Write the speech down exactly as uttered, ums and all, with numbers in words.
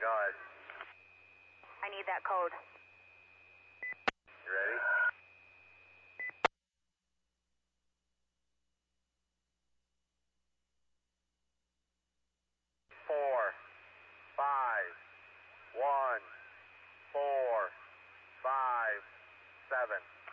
Go ahead. I need that code. You ready? Four, five, one, four, five, seven.